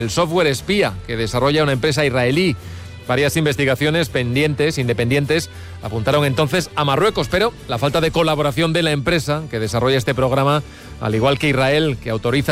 el software espía que desarrolla una empresa israelí. Varias investigaciones independientes, apuntaron entonces a Marruecos, pero la falta de colaboración de la empresa que desarrolla este programa, al igual que Israel, que autoriza